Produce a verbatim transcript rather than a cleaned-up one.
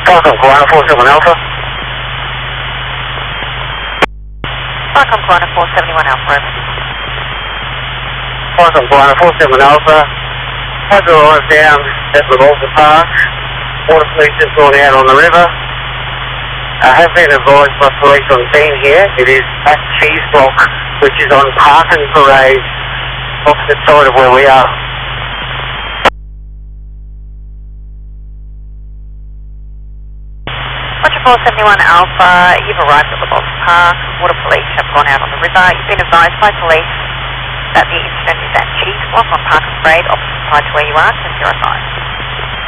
Falcon Koala four seven one Alpha. Falcon Koala four seven one Alpha, over. Falcon Koala four seven one Alpha. Has arrived down at Revolver Park. Water police just gone out on the river. I have been advised by police on scene here. It is at Cheese Block, which is on Park and Parade, opposite side of where we are. Roger four seven one Alpha, you've arrived at Revolver Park. Water police have gone out on the river. You've been advised by police that the incident is at Cheese Block on Park and Parade, opposite side to where you are, since you're advised.